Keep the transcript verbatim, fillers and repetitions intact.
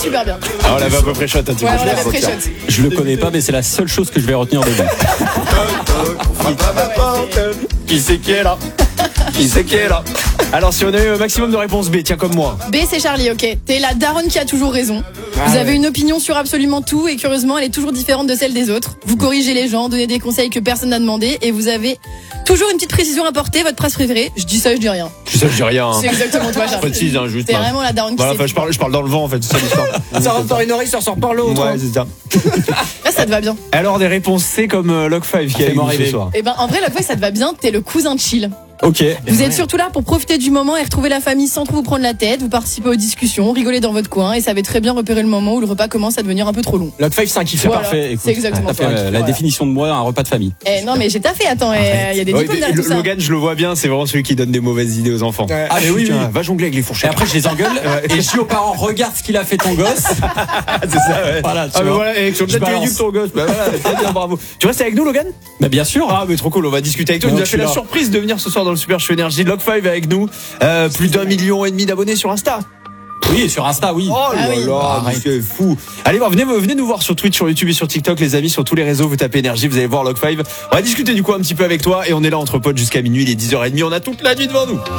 super bien. Ah, on l'avait à peu près shot, hein, Ouais, on l'avait pré-shot. Je le connais pas, mais c'est la seule chose que je vais retenir de lui. Qui c'est qui est là? Qui c'est qui est là? Alors, si on a eu un maximum de réponses B, tiens, comme moi. B, c'est Charlie, ok. T'es la daronne qui a toujours raison. Vous avez une opinion sur absolument tout et curieusement, elle est toujours différente de celle des autres. Vous corrigez les gens, donnez des conseils que personne n'a demandé et vous avez toujours une petite précision à apporter. Votre phrase préférée? Je dis ça, je dis rien. Je dis ça, je dis rien. Hein. C'est exactement toi, Charlie. Précise, hein, juste. T'es hein. vraiment la daronne qui Voilà, sait enfin, tout. je parle, je parle dans le vent, en fait, c'est ça l'histoire. Ça rentre par une oreille, ça ressort par l'autre. Ouais, c'est ça. Là, ça te va bien. Alors, des réponses C comme euh, Log cinq qui a Fais-moi eu ce rêver. soir. Eh ben, en vrai, la fois, ça te va bien. T'es le cousin chill. Ok. Vous êtes surtout là pour profiter du moment et retrouver la famille sans trop vous prendre la tête. Vous participez aux discussions, rigolez dans votre coin et savez très bien repérer le moment où le repas commence à devenir un peu trop long. Log cinq, c'est un kiff. C'est Voilà, parfait. Écoute, c'est exactement t'as fait ça. euh, la Voilà. définition de moi, un repas de famille. Eh non, mais j'ai taffé. Attends, il y a des Ouais, diplômes mais derrière tout ça. Logan, je le vois bien, c'est vraiment celui qui donne des mauvaises idées aux enfants. Ouais. Ah, mais oui, Tiens, oui. va jongler avec les Et fourchettes. après, je les engueule et je dis aux parents, regarde ce qu'il a fait ton gosse. c'est ça, ouais. Voilà, tu Ah, mais vois. voilà, et sur le Je chat, tu balance. éduques ton gosse. Bah voilà, très bien, bravo. Tu restes avec nous, Logan? Bah, bien sûr. Ah, mais trop cool, on va discuter avec toi. Il Non, nous a je fait suis la là. surprise de venir ce soir dans le Super Show Énergie. Log cinq avec nous. Euh, plus d'un million et demi d'abonnés sur Insta. Oui, sur Insta, oui. Oh là Ah oui. là, Arrête. c'est fou. Allez voir, venez, venez nous voir sur Twitch, sur YouTube et sur TikTok, les amis, sur tous les réseaux. Vous tapez Énergie, vous allez voir Log cinq. On va discuter du coup un petit peu avec toi et on est là entre potes jusqu'à minuit, il est dix heures trente. On a toute la nuit devant nous.